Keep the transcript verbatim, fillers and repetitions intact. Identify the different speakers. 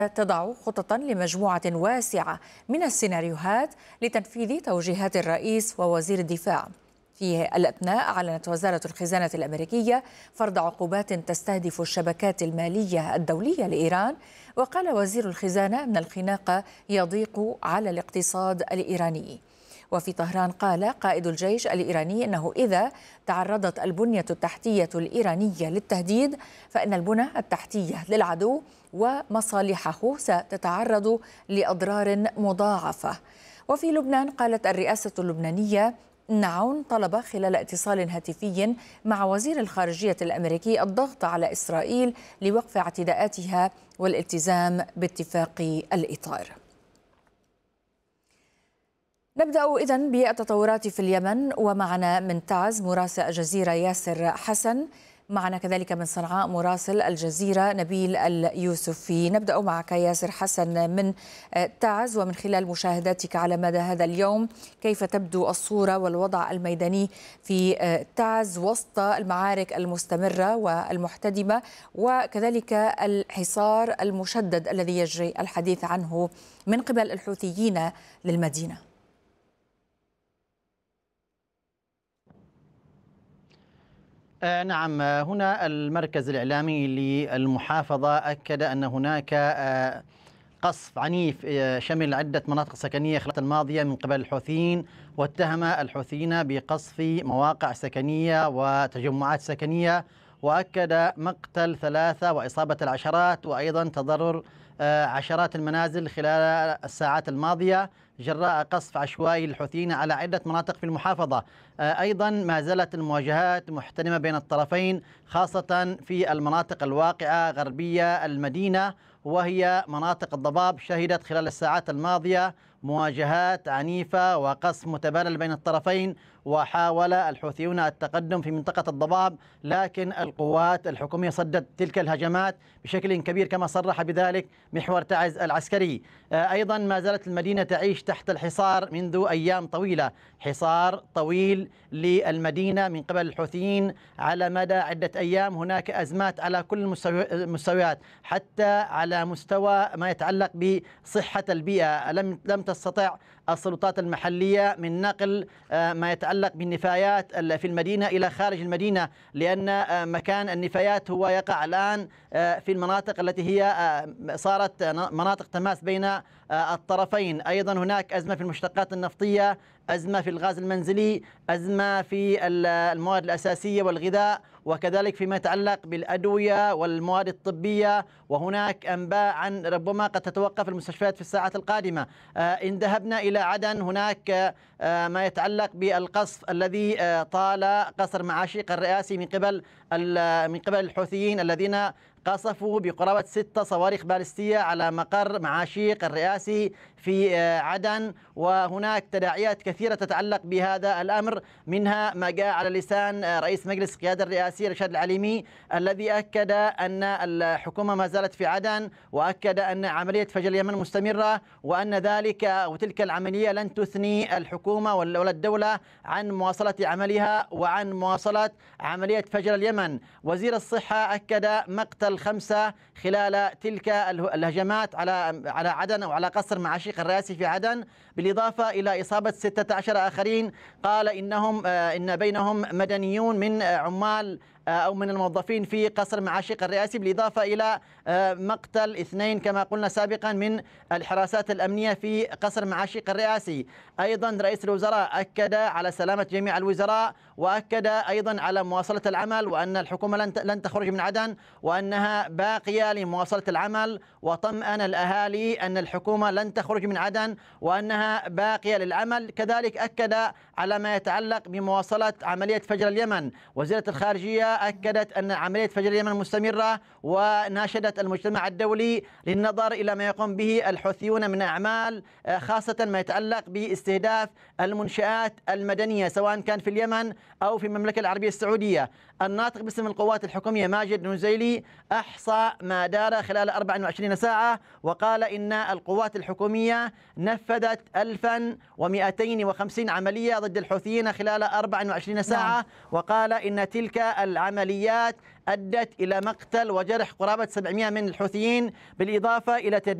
Speaker 1: تضع خططا لمجموعة واسعة من السيناريوهات لتنفيذ توجيهات الرئيس ووزير الدفاع. في الأثناء أعلنت وزارة الخزانة الأمريكية فرض عقوبات تستهدف الشبكات المالية الدولية لإيران، وقال وزير الخزانة أن الخناق يضيق على الاقتصاد الإيراني. وفي طهران قال قائد الجيش الإيراني أنه إذا تعرضت البنية التحتية الإيرانية للتهديد فإن البنى التحتية للعدو ومصالحه ستتعرض لأضرار مضاعفة. وفي لبنان قالت الرئاسة اللبنانية إن عون طلب خلال اتصال هاتفي مع وزير الخارجية الأمريكي الضغط على إسرائيل لوقف اعتداءاتها والالتزام باتفاق الإطار. نبدأ إذن بالتطورات في اليمن، ومعنا من تعز مراسل الجزيرة ياسر حسن، معنا كذلك من صنعاء مراسل الجزيرة نبيل اليوسفي. نبدأ معك ياسر حسن من تعز، ومن خلال مشاهداتك على مدى هذا اليوم كيف تبدو الصورة والوضع الميداني في تعز وسط المعارك المستمرة والمحتدمة وكذلك الحصار المشدد الذي يجري الحديث عنه من قبل الحوثيين للمدينة؟
Speaker 2: نعم، هنا المركز الإعلامي للمحافظة أكد أن هناك قصف عنيف شمل عدة مناطق سكنية خلال الماضية من قبل الحوثيين، واتهم الحوثيين بقصف مواقع سكنية وتجمعات سكنية، وأكد مقتل ثلاثة وإصابة العشرات وأيضا تضرر عشرات المنازل خلال الساعات الماضية جراء قصف عشوائي للحوثيين على عدة مناطق في المحافظة. أيضا ما زالت المواجهات محتدمة بين الطرفين، خاصة في المناطق الواقعة غربية المدينة، وهي مناطق الضباب. شهدت خلال الساعات الماضية مواجهات عنيفة وقصف متبادل بين الطرفين، وحاول الحوثيون التقدم في منطقة الضباب، لكن القوات الحكومية صدت تلك الهجمات بشكل كبير كما صرح بذلك محور تعز العسكري. أيضا ما زالت المدينة تعيش تحت الحصار منذ أيام طويلة، حصار طويل للمدينة من قبل الحوثيين على مدى عدة أيام. هناك أزمات على كل المستويات، حتى على مستوى ما يتعلق بصحة البيئة. لم لم تستطع السلطات المحلية من نقل ما يتعلق بالنفايات في المدينة إلى خارج المدينة، لأن مكان النفايات هو يقع الآن في المناطق التي هي صارت مناطق تماس بين الطرفين. أيضا هناك أزمة في المشتقات النفطية، أزمة في الغاز المنزلي، أزمة في المواد الأساسية والغذاء، وكذلك فيما يتعلق بالأدوية والمواد الطبية. وهناك أنباء عن ربما قد تتوقف المستشفيات في الساعات القادمة. إن ذهبنا إلى عدن، هناك ما يتعلق بالقصف الذي طال قصر معاشيق الرئاسي من قبل من قبل الحوثيين الذين قصفوا بقرابة ستة صواريخ باليستية على مقر معاشيق الرئاسي في عدن. وهناك تداعيات كثيرة تتعلق بهذا الأمر، منها ما جاء على لسان رئيس مجلس القيادة الرئاسي رشاد العليمي الذي أكد أن الحكومة ما زالت في عدن، وأكد أن عملية فجر اليمن مستمرة، وأن ذلك وتلك العملية لن تثني الحكومة ولا الدولة عن مواصلة عملها وعن مواصلة عملية فجر اليمن. وزير الصحة أكد مقتل خمسة خلال تلك الهجمات على على عدن أو على قصر معاشيق الرئاسي في عدن، بالإضافة إلى إصابة ستة عشر آخرين. قال إنهم إن بينهم مدنيون من عمال أو من الموظفين في قصر معاشيق الرئاسي، بالإضافة إلى مقتل اثنين كما قلنا سابقا من الحراسات الأمنية في قصر معاشيق الرئاسي. أيضا رئيس الوزراء أكد على سلامة جميع الوزراء، وأكد أيضا على مواصلة العمل، وأن الحكومة لن تخرج من عدن وأنها باقية لمواصلة العمل، وطمأن الأهالي أن الحكومة لن تخرج من عدن وأنها باقية للعمل. كذلك أكد على ما يتعلق بمواصلة عملية فجر اليمن. وزيرة الخارجية أكدت أن عملية فجر اليمن مستمرة، وناشدت المجتمع الدولي للنظر إلى ما يقوم به الحوثيون من أعمال، خاصة ما يتعلق باستهداف المنشآت المدنية سواء كان في اليمن أو في المملكة العربية السعودية. الناطق باسم القوات الحكومية ماجد نزيلي أحصى ما دار خلال أربع وعشرين ساعة، وقال إن القوات الحكومية نفذت ألفا ومئتين وخمسين عملية ضد الحوثيين خلال أربع وعشرين ساعة. نعم. وقال إن تلك العمليات أدت إلى مقتل وجرح قرابة سبعمئة من الحوثيين، بالإضافة إلى